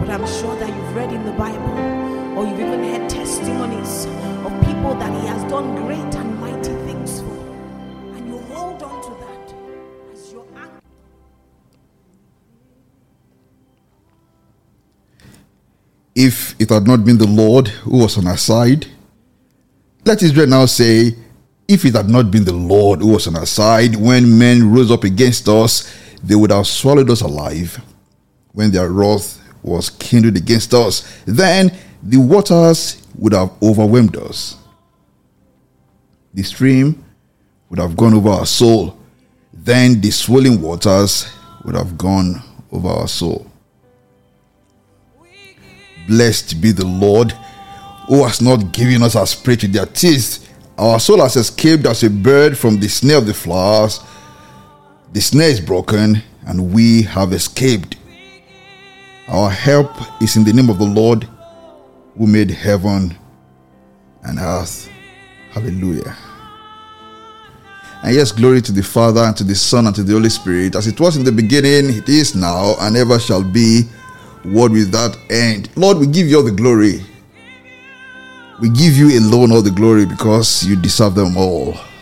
But I'm sure that you've read in the Bible, or you've even heard testimonies of people that he has done great and mighty things for. And you hold on to that as your anchor. If it had not been the Lord who was on our side, let Israel now say, if it had not been the Lord who was on our side, when men rose up against us, they would have swallowed us alive. When their wrath was kindled against us, then the waters would have overwhelmed us. The stream would have gone over our soul. Then the swelling waters would have gone over our soul. Blessed be the Lord, who has not given us our prey to their teeth. Our soul has escaped as a bird from the snare of the flowers. The snare is broken, and we have escaped. Our help is in the name of the Lord, who made heaven and earth. Hallelujah. And yes, glory to the Father, and to the Son, and to the Holy Spirit, as it was in the beginning, it is now, and ever shall be, world without end. Lord, we give you all the glory. We give you alone all the glory, because you deserve them all.